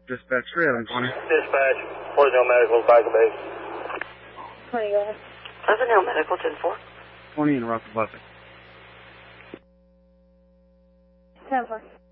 Dispatch 31120. Dispatch, Pleasant Hill Medical, back of base. 20, go ahead. Pleasant Hill Medical, 10-4. 20 in Russell Buffett. 10-4.